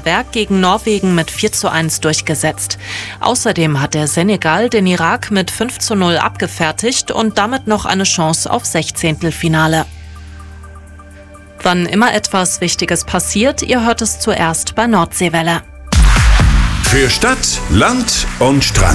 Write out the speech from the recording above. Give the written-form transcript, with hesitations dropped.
Berg gegen Norwegen mit 4:1 durchgesetzt. Außerdem hat der Senegal den Irak mit 5:0 abgefertigt und damit noch eine Chance auf Sechzehntelfinale. Wann immer etwas Wichtiges passiert, ihr hört es zuerst bei Nordseewelle. Für Stadt, Land und Strand.